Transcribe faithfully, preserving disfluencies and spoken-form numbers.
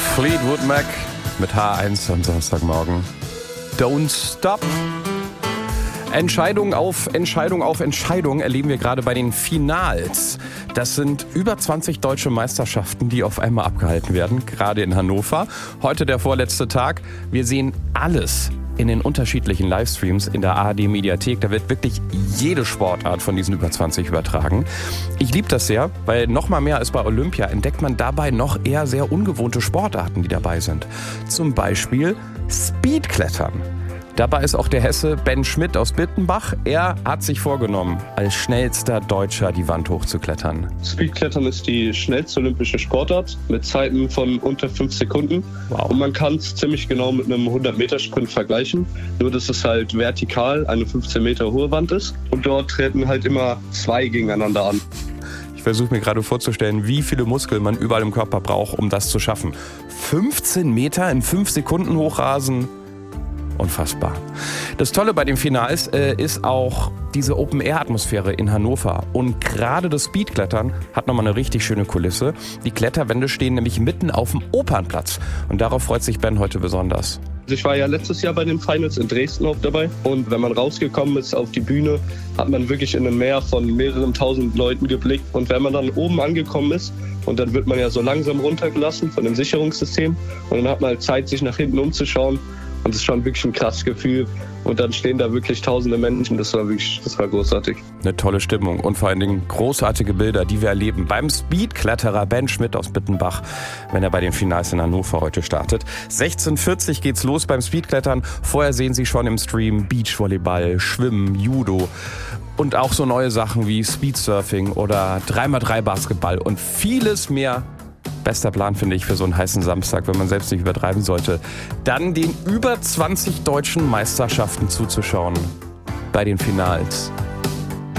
Fleetwood Mac mit H eins am Samstagmorgen. Don't stop. Entscheidung auf Entscheidung auf Entscheidung erleben wir gerade bei den Finals. Das sind über zwanzig deutsche Meisterschaften, die auf einmal abgehalten werden, gerade in Hannover. Heute der vorletzte Tag. Wir sehen alles in den unterschiedlichen Livestreams in der A R D-Mediathek. Da wird wirklich jede Sportart von diesen über zwanzig übertragen. Ich liebe das sehr, weil noch mal mehr als bei Olympia entdeckt man dabei noch eher sehr ungewohnte Sportarten, die dabei sind. Zum Beispiel Speedklettern. Dabei ist auch der Hesse Ben Schmidt aus Bittenbach. Er hat sich vorgenommen, als schnellster Deutscher die Wand hochzuklettern. Speedklettern ist die schnellste olympische Sportart mit Zeiten von unter fünf Sekunden. Wow. Und man kann es ziemlich genau mit einem hundert-Meter-Sprint vergleichen. Nur, dass es halt vertikal eine fünfzehn Meter hohe Wand ist. Und dort treten halt immer zwei gegeneinander an. Ich versuche mir gerade vorzustellen, wie viele Muskeln man überall im Körper braucht, um das zu schaffen. fünfzehn Meter in fünf Sekunden hochrasen? Unfassbar. Das Tolle bei den Finals äh, ist auch diese Open-Air-Atmosphäre in Hannover. Und gerade das Speedklettern hat nochmal eine richtig schöne Kulisse. Die Kletterwände stehen nämlich mitten auf dem Opernplatz. Und darauf freut sich Ben heute besonders. Ich war ja letztes Jahr bei den Finals in Dresden auch dabei. Und wenn man rausgekommen ist auf die Bühne, hat man wirklich in ein Meer von mehreren tausend Leuten geblickt. Und wenn man dann oben angekommen ist, und dann wird man ja so langsam runtergelassen von dem Sicherungssystem. Und dann hat man halt Zeit, sich nach hinten umzuschauen. Und es ist schon wirklich ein krasses Gefühl. Und dann stehen da wirklich tausende Menschen. Das war wirklich, das war großartig. Eine tolle Stimmung und vor allen Dingen großartige Bilder, die wir erleben beim Speedkletterer Ben Schmidt aus Bittenbach, wenn er bei den Finals in Hannover heute startet. sechzehn Uhr vierzig geht's los beim Speedklettern. Vorher sehen Sie schon im Stream Beachvolleyball, Schwimmen, Judo und auch so neue Sachen wie Speedsurfing oder drei mal drei Basketball und vieles mehr. Bester Plan, finde ich, für so einen heißen Samstag, wenn man selbst nicht übertreiben sollte, dann den über zwanzig deutschen Meisterschaften zuzuschauen bei den Finals.